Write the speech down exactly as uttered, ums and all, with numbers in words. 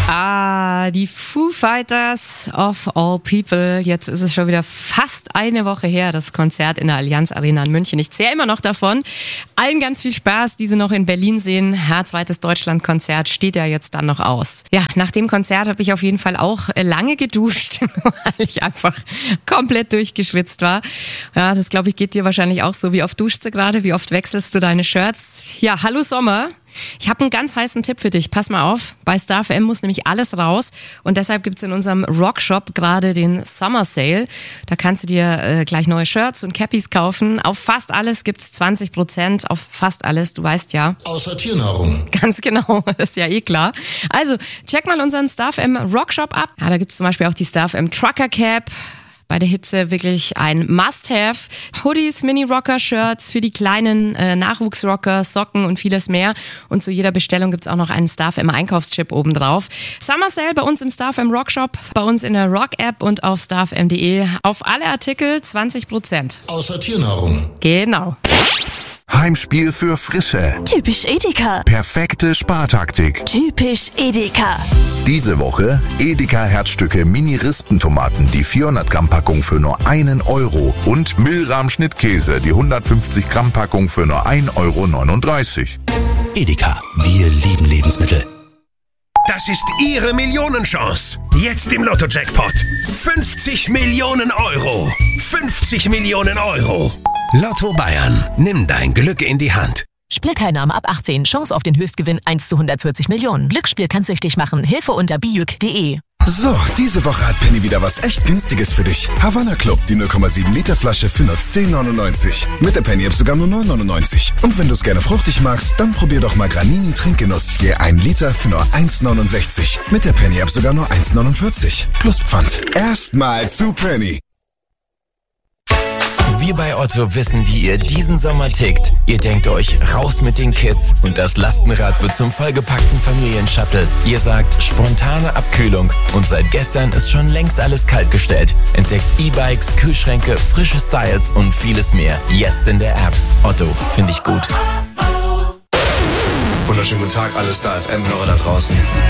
Ah, die Foo Fighters of all people. Jetzt ist es schon wieder fast eine Woche her, das Konzert in der Allianz Arena in München. Ich zähle immer noch davon. Allen ganz viel Spaß, die sie noch in Berlin sehen. Ja, zweites Deutschlandkonzert steht ja jetzt dann noch aus. Ja, nach dem Konzert habe ich auf jeden Fall auch lange geduscht, weil ich einfach komplett durchgeschwitzt war. Ja, das glaube ich geht dir wahrscheinlich auch so. Wie oft duschst du gerade? Wie oft wechselst du deine Shirts? Ja, hallo Sommer. Ich habe einen ganz heißen Tipp für dich. Pass mal auf, bei Star F M muss nämlich alles raus und deshalb gibt's in unserem Rockshop gerade den Summer Sale. Da kannst du dir äh, gleich neue Shirts und Cappies kaufen. Auf fast alles gibt's zwanzig Prozent, auf fast alles, du weißt ja. Außer Tiernahrung. Ganz genau, das ist ja eh klar. Also, check mal unseren Star F M Rockshop ab. Ja, da gibt's zum Beispiel auch die Star F M Trucker Cap. Bei der Hitze wirklich ein Must-Have. Hoodies, Mini-Rocker-Shirts für die kleinen äh, Nachwuchsrocker, Socken und vieles mehr. Und zu jeder Bestellung gibt's auch noch einen Star F M Einkaufschip obendrauf. Summer Sale bei uns im Star F M Rockshop, bei uns in der Rock-App und auf starfm punkt de. Auf alle Artikel zwanzig Prozent. Außer Tiernahrung. Genau. Heimspiel für Frische. Typisch Edeka. Perfekte Spartaktik. Typisch Edeka. Diese Woche Edeka Herzstücke Mini-Rispentomaten, die vierhundert Gramm Packung für nur einen Euro und Milram Schnittkäse, die hundertfünfzig Gramm Packung für nur ein Euro neununddreißig. Edeka, wir lieben Lebensmittel. Das ist Ihre Millionenchance. Jetzt im Lotto-Jackpot. fünfzig Millionen Euro. fünfzig Millionen Euro. Lotto Bayern. Nimm dein Glück in die Hand. Spielteilnahme ab achtzehn. Chance auf den Höchstgewinn eins zu hundertvierzig Millionen. Glücksspiel kann süchtig machen. Hilfe unter bijuk punkt de. So, diese Woche hat Penny wieder was echt Günstiges für dich. Havana Club, die null Komma sieben Liter Flasche für nur zehn neunundneunzig. Mit der Penny-App sogar nur neun neunundneunzig. Und wenn du es gerne fruchtig magst, dann probier doch mal Granini Trinkgenuss. Je ein Liter für nur eins neunundsechzig. Mit der Penny-App sogar nur eins neunundvierzig. Plus Pfand. Erstmal zu Penny. Wir bei Otto wissen, wie ihr diesen Sommer tickt. Ihr denkt euch, raus mit den Kids und das Lastenrad wird zum vollgepackten Familienshuttle. Ihr sagt, spontane Abkühlung und seit gestern ist schon längst alles kaltgestellt. Entdeckt E-Bikes, Kühlschränke, frische Styles und vieles mehr. Jetzt in der App. Otto, finde ich gut. Wunderschönen guten Tag, alle Star F M-Hörer da draußen.